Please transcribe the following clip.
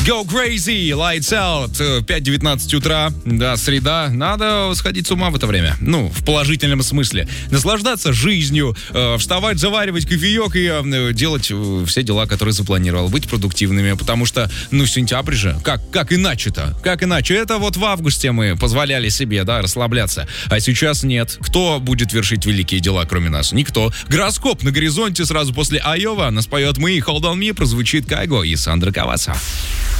Go Crazy, Lights Out, 5:19 утра, да, среда, надо сходить с ума в это время, ну, в положительном смысле, наслаждаться жизнью, вставать, заваривать кофеек и делать все дела, которые запланировал, быть продуктивными, потому что, ну, сентябрь же, как иначе-то, как иначе, это вот в августе мы позволяли себе, да, расслабляться, а сейчас нет, кто будет вершить великие дела, кроме нас? Никто. Гороскоп на горизонте сразу после Айова, нас поет «Мы», «Hold on me», прозвучит Кайго и Сандра Каваса.